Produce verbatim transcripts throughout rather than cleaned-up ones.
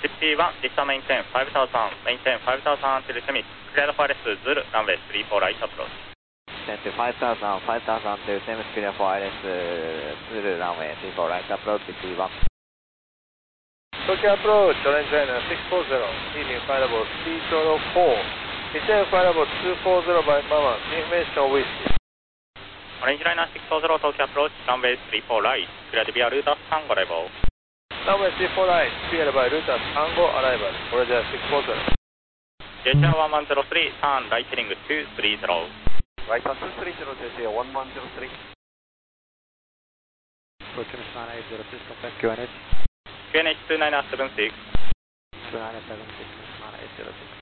Fifty one, Vista maintain five thousand, maintain five thousand until semi. Cleared for I L S Zulu, runway three four right approach. Descend to five thousand, five thousand to semi, clear for I L S Zulu, runway three four right approach, Fifty one. Tokyo approach, orange liner six four zero, leaving flight level three zero four. Descend flight level two four zero by Mama, information whiskey. Orange liner six four zero, Tokyo approach, runway three four right. Cleared via Rutas Tango arrival. Runway three four right, cleared by Rutas Tango arrival, orange liner six four zero. J T R one one zero three, turn right heading two three zero. Right on two three zero, J T R one one zero three. Approach nine eight zero six, confirm Q N H. Q N H two nine seven six. two nine seven six, nine eight zero six.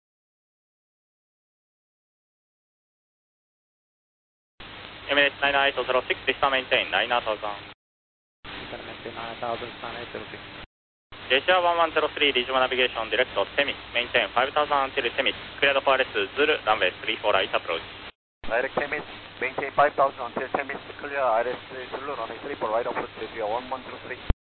Emirates nine eight zero six, Vista maintain nine thousand. Vista maintain nine thousand, nine eight zero six. J T R one one zero three, regional navigation direct to semi, maintain five thousand until semi, cleared for I L S Zulu, runway three four right approach. Direct semi, maintain five thousand until semi, clear I L S Zulu, runway three four right approach, J T R one one zero three.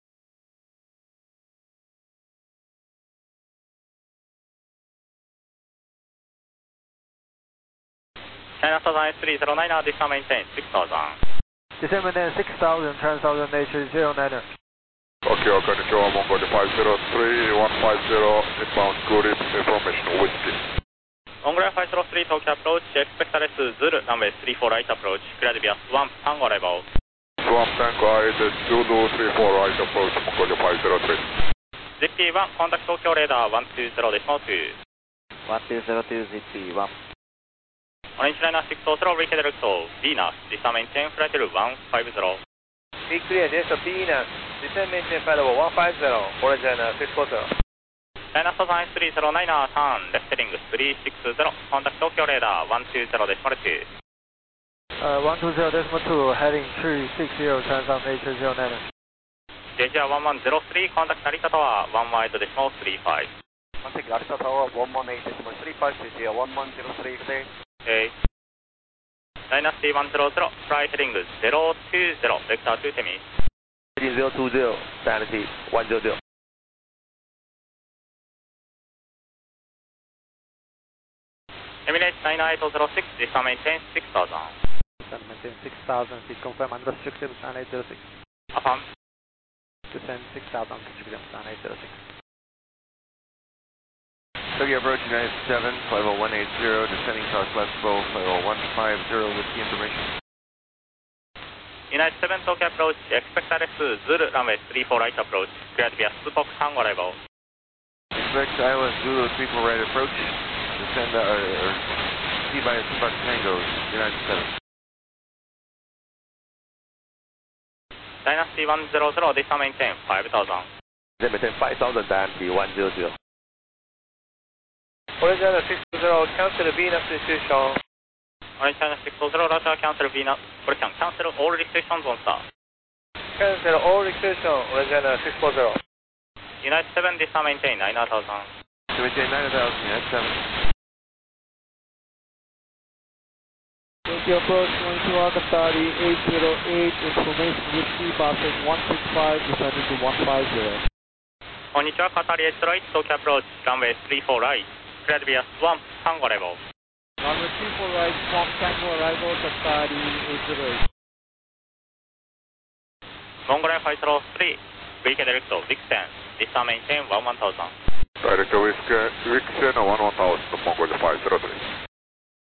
China Southern S three zero nine, Vista maintain six thousand. Descend maintain six thousand, China Southern Nature zero nine. Okay, okay, Nikkei Mongolia five zero three one five zero, inbound good information whiskey. Mongolia five zero three, Tokyo approach, expect I L S Zulu, runway three four right approach, cleared via Swamp Tango arrival. Swamp Tango I L S Zulu three four right approach, Mongolia five zero three. Z P one, contact Tokyo radar one two zero decimal two. one two zero two, Z P one. Orange liner six four zero, reschedule to Venus, Vista maintain flight level one five zero. Be clear, this is Venus. Descend maintain flight level one five zero, orange liner six four zero. China Southern S three zero nine, turn left heading three six zero, contact Tokyo radar one two zero decimal two. Uh, one two zero decimal two, heading three six zero, China Southern Nature zero nine. J T R one one zero three, contact Narita Tower one one eight decimal three five. Contact Narita Tower one one eight decimal three five, J T R one one zero three, clear. Okay. Dynasty one zero zero, fly heading zero two zero, vector to semi. Heading zero two zero, Dynasty one zero zero. Emirates nine eight zero six, Vista maintain six thousand. Vista maintain six thousand, please confirm unrestricted nine eight zero six. Affirm. Descend six thousand, unrestricted nine eight zero six. Tokyo approach United seven, five oh one eight zero, descending southwest flow, five oh one five zero, whiskey information. United seven, Tokyo approach, expect I L S Zulu, runway three four right approach, cleared via Spock Tango arrival. Expect I L S Zulu three four right approach, descend uh, or, or C by Spock Tango, United seven. Dynasty one zero zero, Vista maintain five thousand. Then maintain five thousand, Dynasty one zero zero. Orange China six zero, cancel Venus restriction. Orange China six zero, Roger, cancel Venus. Correction, cancel all restrictions on star. Cancel all restriction, Orange China six zero. United seven, Vista maintain nine thousand. To maintain nine thousand, United seven. Tokyo approach going to Akatari eight zero eight, information whiskey, passing one six five, descending to one five zero. こんにちは、カタリエイトライト、東京アプローチ、ランウェイスリーフォーライト、クリアデビアスワン、タンゴレボー。 Runway three four right, Swamp Tango arrival, Akatari eight zero eight. モンゴレファイトロースリー、ウィーケディレクト、ビクセン、ディスターメインテン、ワンワンタウザン。 Direct Whiskey, Vixen one one thousand, Mongolia